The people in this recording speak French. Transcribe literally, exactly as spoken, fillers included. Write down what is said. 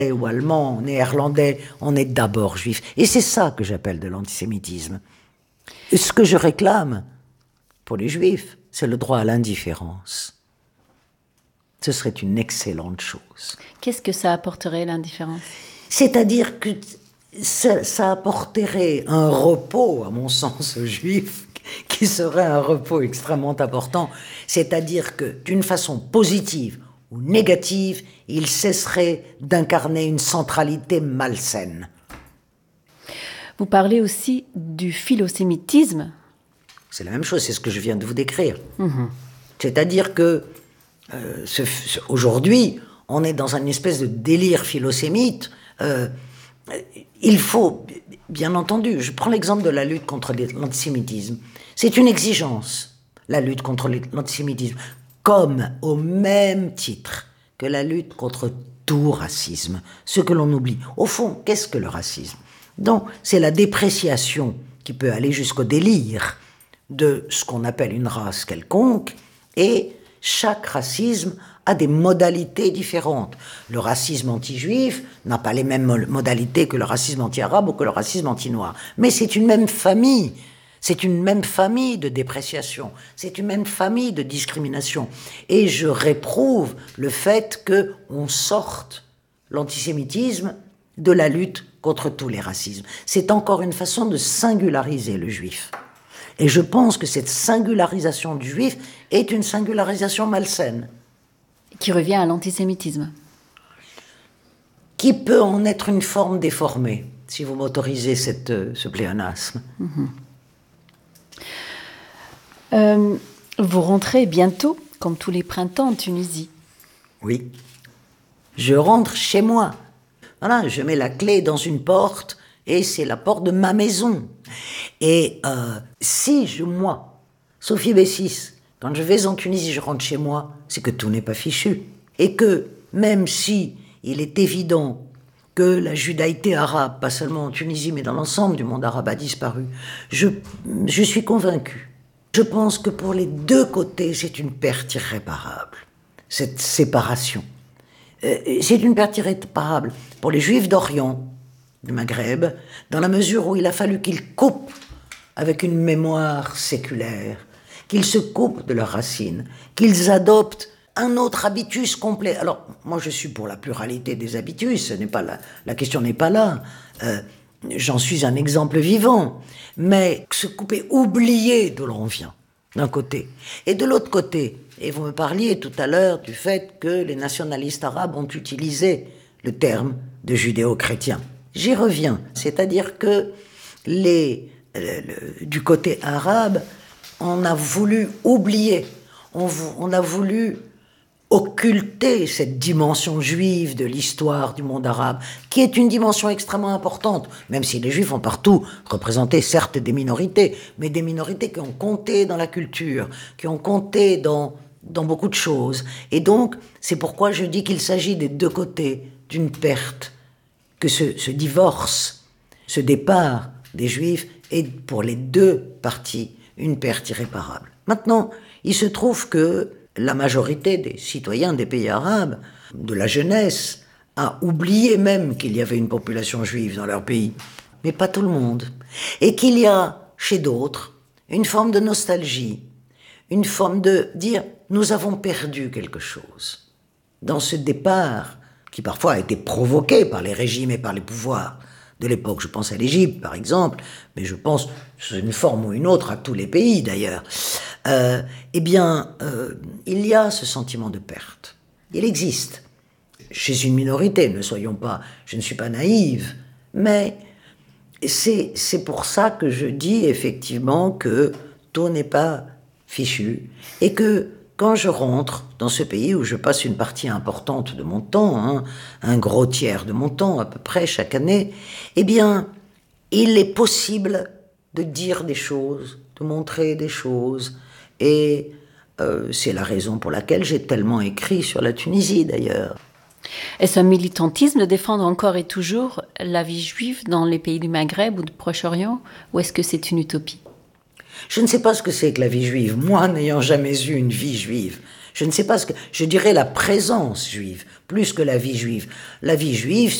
ou allemand, néerlandais, on est d'abord juif. Et c'est ça que j'appelle de l'antisémitisme. Ce que je réclame pour les juifs, c'est le droit à l'indifférence. Ce serait une excellente chose. Qu'est-ce que ça apporterait, l'indifférence ? C'est-à-dire que ça, ça apporterait un repos, à mon sens, aux juifs, qui serait un repos extrêmement important. C'est-à-dire que, d'une façon positive ou négative, il cesserait d'incarner une centralité malsaine. Vous parlez aussi du philosémitisme. C'est la même chose, c'est ce que je viens de vous décrire. Mmh. C'est-à-dire que, euh, ce, ce, aujourd'hui, on est dans une espèce de délire philosémite. Euh, il faut, bien entendu, je prends l'exemple de la lutte contre l'antisémitisme. C'est une exigence, la lutte contre l'antisémitisme, comme au même titre que la lutte contre tout racisme, ce que l'on oublie. Au fond, qu'est-ce que le racisme ? Donc, c'est la dépréciation qui peut aller jusqu'au délire de ce qu'on appelle une race quelconque, et chaque racisme a des modalités différentes. Le racisme anti-juif n'a pas les mêmes modalités que le racisme anti-arabe ou que le racisme anti-noir. Mais c'est une même famille. C'est une même famille de dépréciation. C'est une même famille de discrimination. Et je réprouve le fait qu'on sorte l'antisémitisme de la lutte contre tous les racismes. C'est encore une façon de singulariser le juif. Et je pense que cette singularisation du juif est une singularisation malsaine. Qui revient à l'antisémitisme. Qui peut en être une forme déformée, si vous m'autorisez cette, ce pléonasme. Mmh. Euh, vous rentrez bientôt, comme tous les printemps, en Tunisie. Oui. Je rentre chez moi. Voilà, je mets la clé dans une porte et c'est la porte de ma maison. Et euh, si je, moi, Sophie Bessis, quand je vais en Tunisie, je rentre chez moi, c'est que tout n'est pas fichu. Et que même si il est évident que la judaïté arabe, pas seulement en Tunisie, mais dans l'ensemble du monde arabe, a disparu, je, je suis convaincu. Je pense que pour les deux côtés, c'est une perte irréparable, cette séparation. Euh, c'est une perte irréparable pour les Juifs d'Orient, du Maghreb, dans la mesure où il a fallu qu'ils coupent avec une mémoire séculaire, qu'ils se coupent de leurs racines, qu'ils adoptent un autre habitus complet. Alors, moi je suis pour la pluralité des habitus, ce n'est pas la, la question n'est pas là. Euh, j'en suis un exemple vivant. Mais se couper, oublier d'où l'on vient, d'un côté. Et de l'autre côté, et vous me parliez tout à l'heure du fait que les nationalistes arabes ont utilisé le terme de judéo-chrétien. J'y reviens, c'est-à-dire que les, le, le, du côté arabe, on a voulu oublier, on, on a voulu occulter cette dimension juive de l'histoire du monde arabe, qui est une dimension extrêmement importante, même si les juifs ont partout représenté certes des minorités, mais des minorités qui ont compté dans la culture, qui ont compté dans, dans beaucoup de choses. Et donc, c'est pourquoi je dis qu'il s'agit des deux côtés d'une perte, que ce, ce divorce, ce départ des Juifs est pour les deux parties une perte irréparable. Maintenant, il se trouve que la majorité des citoyens des pays arabes, de la jeunesse, a oublié même qu'il y avait une population juive dans leur pays, mais pas tout le monde. Et qu'il y a, chez d'autres, une forme de nostalgie, une forme de dire « nous avons perdu quelque chose ». Dans ce départ qui parfois a été provoqué par les régimes et par les pouvoirs de l'époque. Je pense à l'Égypte, par exemple, mais je pense, sous une forme ou une autre, à tous les pays, d'ailleurs. Euh, eh bien, euh, il y a ce sentiment de perte. Il existe. Chez une minorité, ne soyons pas... Je ne suis pas naïve, mais c'est, c'est pour ça que je dis, effectivement, que tout n'est pas fichu, et que quand je rentre dans ce pays où je passe une partie importante de mon temps, hein, un gros tiers de mon temps à peu près chaque année, eh bien, il est possible de dire des choses, de montrer des choses. Et euh, c'est la raison pour laquelle j'ai tellement écrit sur la Tunisie, d'ailleurs. Est-ce un militantisme de défendre encore et toujours la vie juive dans les pays du Maghreb ou du Proche-Orient, ou est-ce que c'est une utopie ? Je ne sais pas ce que c'est que la vie juive. Moi, n'ayant jamais eu une vie juive, Je ne sais pas ce que... Je dirais la présence juive, plus que la vie juive. La vie juive,